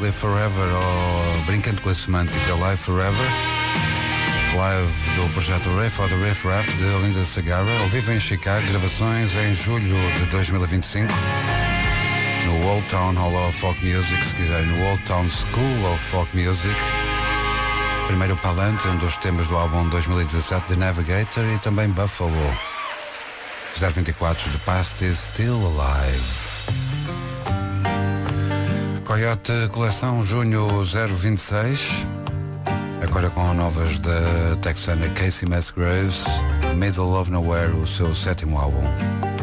Live Forever, ou brincando com a semântica, Live Forever, live do projeto Ray for the Riff Raff de Linda Segarra, ao vivo em Chicago, gravações em julho de 2025, no Old Town Hall of Folk Music, se quiserem, no Old Town School of Folk Music. Primeiro Palante, um dos temas do álbum 2017 The Navigator, e também Buffalo. 024, The Past is Still Alive. Coyote Coleção, junho 026. Agora com novas da texana Casey Musgraves, Middle of Nowhere, o seu sétimo álbum.